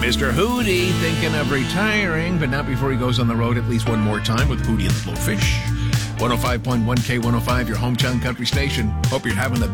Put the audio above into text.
Mr. Hootie thinking of retiring, but not before he goes on the road at least one more time with Hootie and the Blowfish. 105.1 K105, your hometown country station. Hope you're having the